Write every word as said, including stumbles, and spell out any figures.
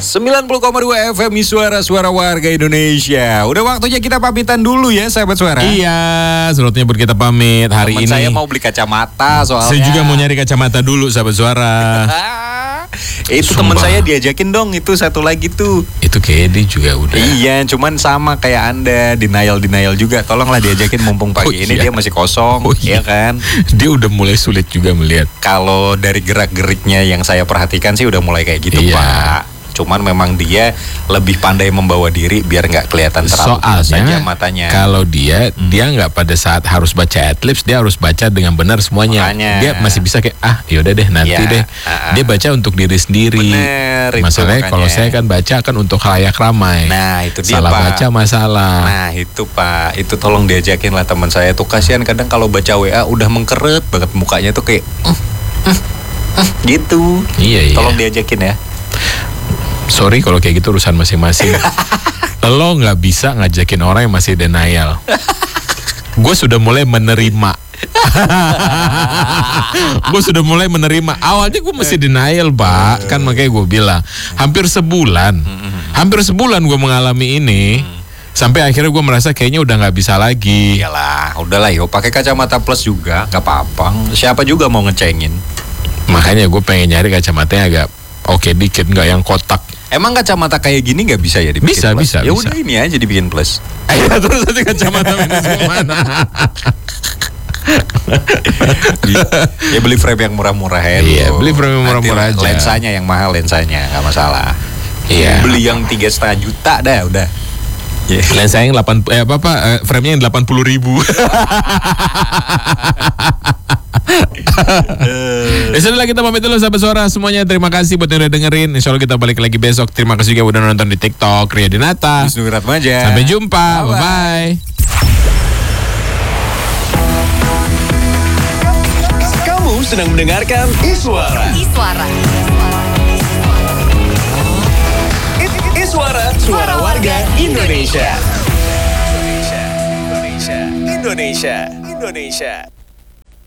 sembilan puluh koma dua F M Suara-suara warga Indonesia. Udah waktunya kita pamitan dulu ya sahabat suara. Iya, sebelumnya buat kita pamit hari Temen ini. saya mau beli kacamata soalnya. Saya juga mau nyari kacamata dulu sahabat suara. Itu teman saya diajakin dong, itu satu lagi tuh. Itu kayak dia juga udah. Iya, cuman sama kayak Anda, denial-denial juga. Tolonglah diajakin mumpung pagi Oh, ini iya. dia masih kosong, Oh, ya iya. kan? Dia udah mulai sulit juga melihat. Kalau dari gerak-geriknya yang saya perhatikan sih udah mulai kayak gitu, Iya. Pak. Cuman memang dia lebih pandai membawa diri biar nggak kelihatan terlalu biasa aja Soalnya matanya. kalau dia hmm. dia nggak pada saat harus baca adlibs, dia harus baca dengan benar semuanya. Makanya. Dia masih bisa kayak ah yaudah deh nanti Ya, deh. uh-uh. Dia baca untuk diri sendiri. Bener, itu Masalahnya makanya. kalau saya kan baca kan untuk khalayak ramai. Nah itu dia, Salah Pak. baca masalah. Nah itu Pak, itu tolong diajakin lah teman saya tuh. Kasihan kadang kalau baca W A udah mengkeret banget mukanya tuh kayak uh, uh, uh, gitu. Iya iya. Tolong diajakin ya. Sorry kalau kayak gitu urusan masing-masing. Lo nggak bisa ngajakin orang yang masih denial. Gue sudah mulai menerima. Gue sudah mulai menerima. Awalnya gue masih denial, Pak. Kan makanya gue bilang hampir sebulan, hampir sebulan gue mengalami ini. Sampai akhirnya gue merasa kayaknya udah nggak bisa lagi. Iyalah, udahlah yuk pakai kacamata plus juga, nggak apa-apa. Siapa juga mau ngecengin. Makanya gue pengen nyari kacamatanya agak oke dikit, nggak yang kotak. Emang kacamata kayak gini nggak bisa ya dibikin Bisa, plus? bisa, Ya bisa. udah ini aja dibikin plus. Ayo terus nanti kacamata minus gimana? Ya beli frame yang murah-murah ya. Iya, dulu. beli frame yang murah-murah Nanti aja. Lensanya yang mahal, lensanya nggak masalah. Iya. Beli yang tiga setengah juta dah udah. Yeah. Lensa yang delapan eh apa apa eh, frame-nya yang delapan puluh ribu. Ya sudah kita pamit dulu sahabat suara semuanya. Terima kasih buat yang udah dengerin. Insya Allah kita balik lagi besok. Terima kasih juga udah nonton di TikTok Ria Dinata. Wisnu Wiratmaja. Sampai jumpa. Bye bye. Bye-bye. Kamu sedang mendengarkan Iswara. Iswara. Iswara, suara warga Indonesia. Indonesia, Indonesia, Indonesia, Indonesia.